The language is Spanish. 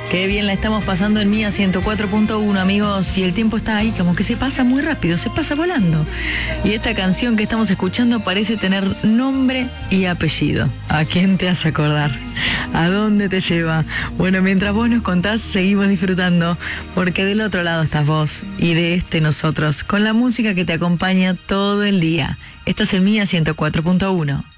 Qué bien la estamos pasando en Mía 104.1, amigos. Y el tiempo está ahí, como que se pasa muy rápido, se pasa volando. Y esta canción que estamos escuchando parece tener nombre y apellido. ¿A quién te hace acordar? ¿A dónde te lleva? Bueno, mientras vos nos contás, seguimos disfrutando, porque del otro lado estás vos y de este nosotros, con la música que te acompaña todo el día. Estás en Mía 104.1.